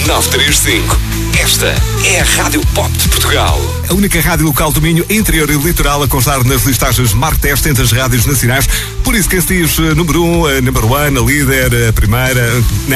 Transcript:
935. Esta é a Rádio Pop de Portugal. A única rádio local do Minho, interior e litoral, a constar nas listagens Marktest entre as rádios nacionais. Por isso quem se diz número 1, number one, a líder, a primeira...